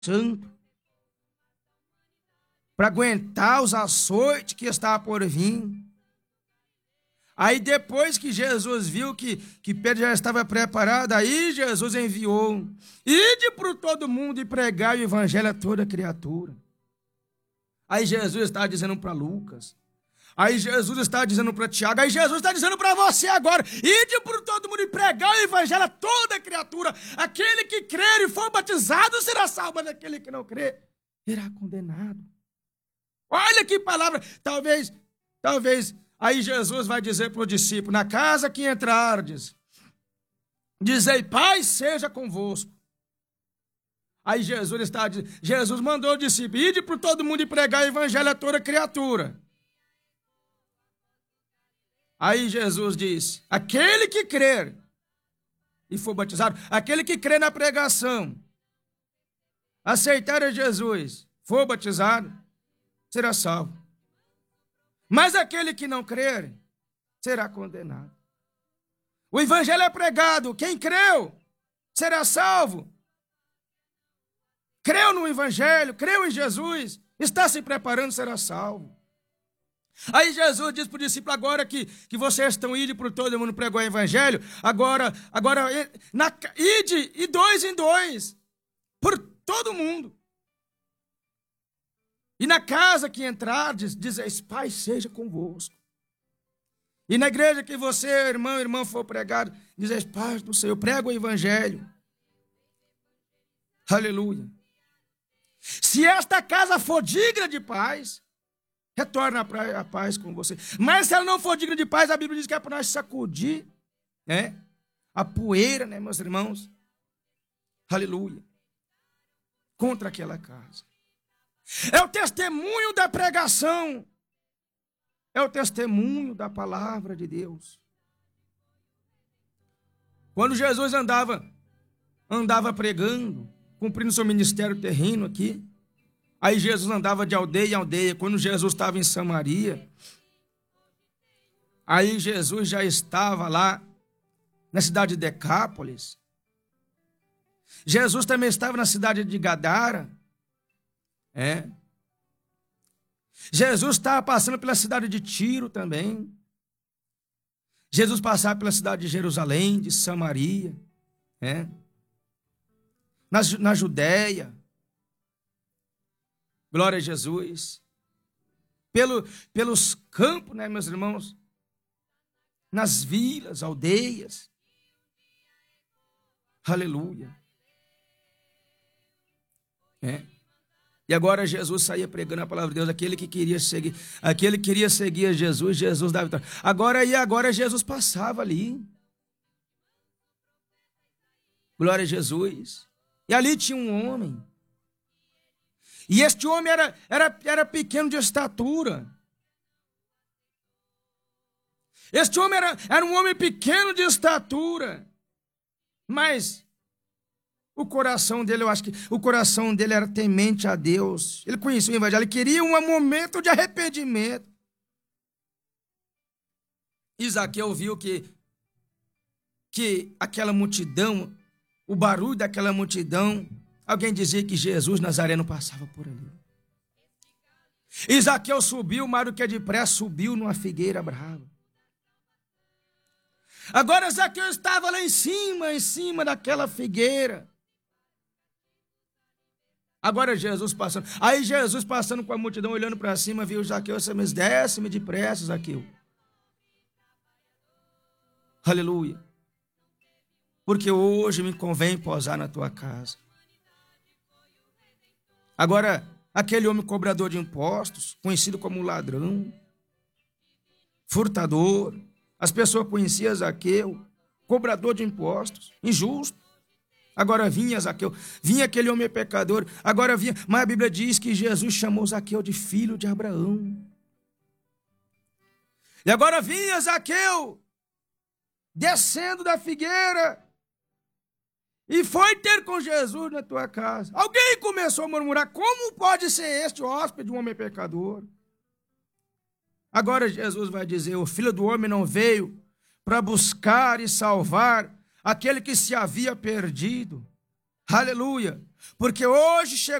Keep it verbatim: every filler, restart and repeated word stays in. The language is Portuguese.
Santo, para aguentar os açoites que estava por vir. Aí depois que Jesus viu que, que Pedro já estava preparado, aí Jesus enviou: ide para todo mundo e pregar o evangelho a toda criatura. Aí Jesus está dizendo para Lucas, aí Jesus está dizendo para Tiago, aí Jesus está dizendo para você agora: ide para todo mundo e pregar o evangelho a toda criatura. Aquele que crer e for batizado será salvo, mas aquele que não crer será condenado. Olha que palavra. Talvez, talvez, aí Jesus vai dizer para o discípulo: na casa que entrardes, dizei, paz seja convosco. Aí Jesus está dizendo, Jesus mandou o discípulo: ide para todo mundo e pregar o evangelho a toda criatura. Aí Jesus diz: aquele que crer e for batizado, aquele que crê na pregação, aceitar a Jesus, for batizado, será salvo. Mas aquele que não crer, será condenado. O evangelho é pregado, quem creu, será salvo. Creu no evangelho, creu em Jesus, está se preparando, será salvo. Aí Jesus diz para o discípulo: agora que, que vocês estão indo por todo mundo pregar o evangelho, agora, agora na, ide e dois em dois, por todo mundo. E na casa que entrardes, dizeis, paz seja convosco. E na igreja que você, irmão, irmão, for pregado, dizeis, paz do Senhor, prega o evangelho. Aleluia. Se esta casa for digna de paz, retorna a paz com você. Mas se ela não for digna de paz, a Bíblia diz que é para nós sacudir, né, a poeira, né, meus irmãos? Aleluia. Contra aquela casa. É o testemunho da pregação. É o testemunho da palavra de Deus. Quando Jesus andava, andava pregando, cumprindo seu ministério terreno aqui, aí Jesus andava de aldeia em aldeia. Quando Jesus estava em Samaria, aí Jesus já estava lá na cidade de Decápolis. Jesus também estava na cidade de Gadara. É. Jesus estava passando pela cidade de Tiro também. Jesus passava pela cidade de Jerusalém, de Samaria, é. na, na Judéia. Glória a Jesus. Pelo, pelos campos, né, meus irmãos? Nas vilas, aldeias. Aleluia. É. E agora Jesus saía pregando a palavra de Deus. Aquele que queria seguir, aquele que queria seguir a Jesus, Jesus dava vitória. Agora e agora Jesus passava ali. Glória a Jesus. E ali tinha um homem. E este homem era, era, era pequeno de estatura. Este homem era, era um homem pequeno de estatura. Mas o coração dele, eu acho que o coração dele era temente a Deus. Ele conhecia o evangelho, ele queria um momento de arrependimento. E Zaqueu viu que, que aquela multidão, o barulho daquela multidão, alguém dizia que Jesus Nazareno passava por ali. E Zaqueu subiu, mais do que depressa, subiu numa figueira brava. Agora Zaqueu estava lá em cima, em cima daquela figueira. Agora Jesus passando. Aí Jesus passando com a multidão, olhando para cima, viu Zaqueu, mas desce-me depressa, Zaqueu. Aleluia. Porque hoje me convém posar na tua casa. Agora, aquele homem cobrador de impostos, conhecido como ladrão, furtador, as pessoas conheciam Zaqueu, cobrador de impostos, injusto. Agora vinha Zaqueu, vinha aquele homem pecador, agora vinha, mas a Bíblia diz que Jesus chamou Zaqueu de filho de Abraão. E agora vinha Zaqueu, descendo da figueira, e foi ter com Jesus na tua casa. Alguém começou a murmurar, como pode ser este hóspede de um homem pecador? Agora Jesus vai dizer, o Filho do Homem não veio para buscar e salvar aquele que se havia perdido. Aleluia. Porque hoje chegou